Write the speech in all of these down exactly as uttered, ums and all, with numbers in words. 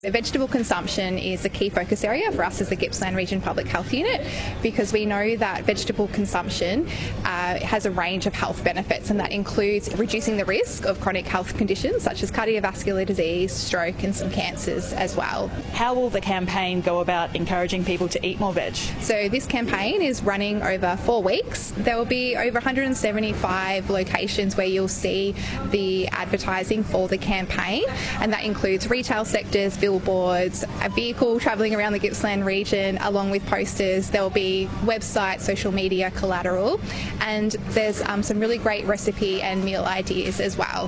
Vegetable consumption is a key focus area for us as the Gippsland Region Public Health Unit, because we know that vegetable consumption uh, has a range of health benefits, and that includes reducing the risk of chronic health conditions such as cardiovascular disease, stroke and some cancers as well. How will the campaign go about encouraging people to eat more veg? So this campaign is running over four weeks. There will be over one hundred seventy-five locations where you'll see the advertising for the campaign, and that includes retail sectors, billboards, a vehicle travelling around the Gippsland region along with posters. There will be website, social media collateral, and there's um, some really great recipe and meal ideas as well.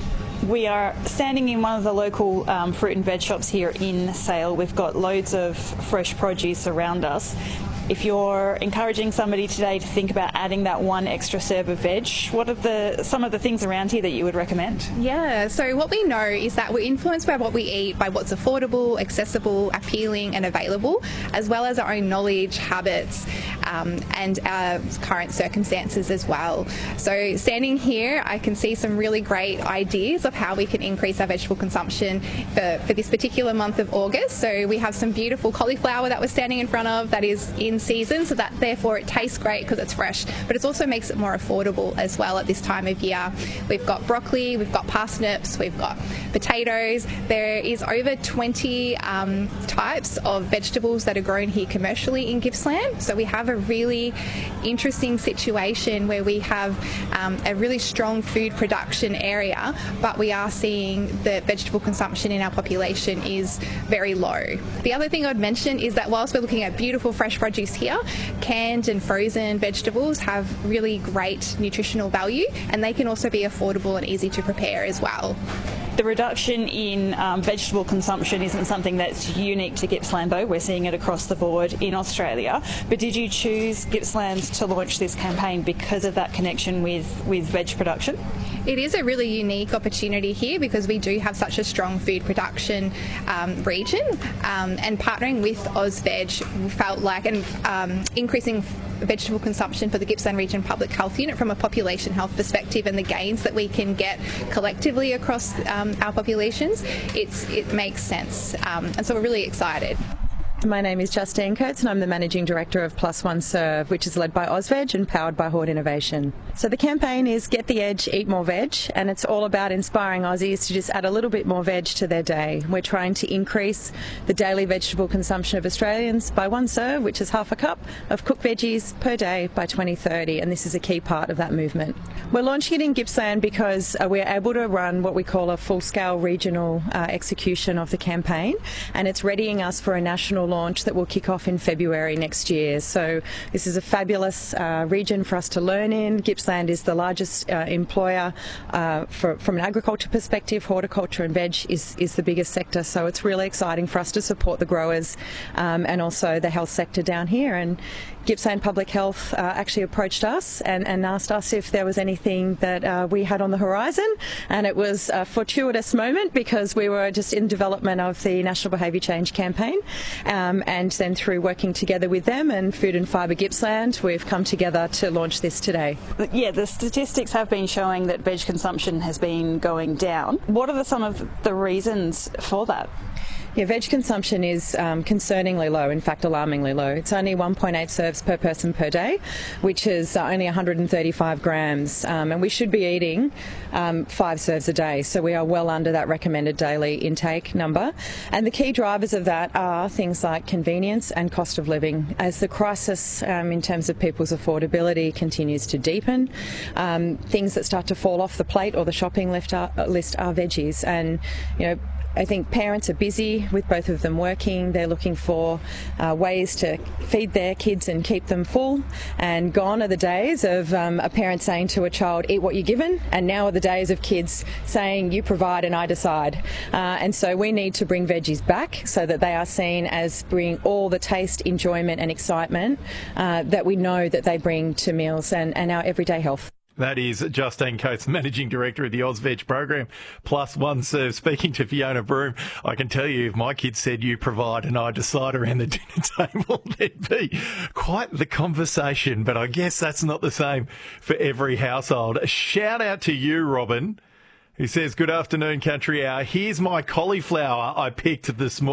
We are standing in one of the local um, fruit and veg shops here in Sale. We've got loads of fresh produce around us. If you're encouraging somebody today to think about adding that one extra serve of veg, what are the some of the things around here that you would recommend? Yeah, so what we know is that we're influenced by what we eat, by what's affordable, accessible, appealing and available, as well as our own knowledge, habits um, and our current circumstances as well. So standing here, I can see some really great ideas of how we can increase our vegetable consumption for, for this particular month of August. So we have some beautiful cauliflower that we're standing in front of that is in season, so that therefore it tastes great because it's fresh, but it also makes it more affordable as well at this time of year. We've got broccoli, we've got parsnips, we've got potatoes. There is over twenty um, types of vegetables that are grown here commercially in Gippsland, so we have a really interesting situation where we have um, a really strong food production area, but we are seeing the vegetable consumption in our population is very low. The other thing I'd mention is that whilst we're looking at beautiful fresh produce here, canned and frozen vegetables have really great nutritional value, and they can also be affordable and easy to prepare as well. The reduction in um, vegetable consumption isn't something that's unique to Gippsland though. We're seeing it across the board in Australia. But did you choose Gippsland to launch this campaign because of that connection with, with veg production? It is a really unique opportunity here because we do have such a strong food production um, region, um, and partnering with AusVeg felt like and um, increasing vegetable consumption for the Gippsland Region Public Health Unit from a population health perspective and the gains that we can get collectively across um, our populations, it's, it makes sense, um, and so we're really excited. My name is Justine Coates and I'm the Managing Director of Plus One Serve, which is led by AusVeg and powered by Hort Innovation. So the campaign is Get the Edge, Eat More Veg, and it's all about inspiring Aussies to just add a little bit more veg to their day. We're trying to increase the daily vegetable consumption of Australians by one serve, which is half a cup of cooked veggies per day by twenty thirty, and this is a key part of that movement. We're launching it in Gippsland because uh, we're able to run what we call a full-scale regional uh, execution of the campaign, and it's readying us for a national launch that will kick off in February next year. So this is a fabulous uh, region for us to learn in. Gippsland is the largest uh, employer uh, for, from an agriculture perspective. Horticulture and veg is, is the biggest sector, so it's really exciting for us to support the growers um, and also the health sector down here. And Gippsland Public Health uh, actually approached us and, and asked us if there was anything that uh, we had on the horizon, and it was a fortuitous moment because we were just in development of the National Behaviour Change campaign, um, and then through working together with them and Food and Fibre Gippsland, we've come together to launch this today. Yeah, the statistics have been showing that veg consumption has been going down. What are the, some of the reasons for that? Yeah, veg consumption is um, concerningly low, in fact alarmingly low. It's only one point eight serves per person per day, which is uh, only one hundred thirty-five grams, um, and we should be eating um, five serves a day, so we are well under that recommended daily intake number. And the key drivers of that are things like convenience and cost of living. As the crisis um, in terms of people's affordability continues to deepen, um, things that start to fall off the plate or the shopping list are, list are veggies, and you know, I think parents are busy with both of them working. They're looking for uh, ways to feed their kids and keep them full. And gone are the days of um, a parent saying to a child, eat what you're given. And now are the days of kids saying, you provide and I decide. Uh, and so we need to bring veggies back so that they are seen as bringing all the taste, enjoyment and excitement uh, that we know that they bring to meals and, and our everyday health. That is Justine Coates, Managing Director of the AusVeg program, Plus One Serve. Speaking to Fiona Broome, I can tell you if my kids said you provide and I decide around the dinner table, there'd be quite the conversation. But I guess that's not the same for every household. A shout out to you, Robin, He says, good afternoon, Country Hour. Here's my cauliflower I picked this morning.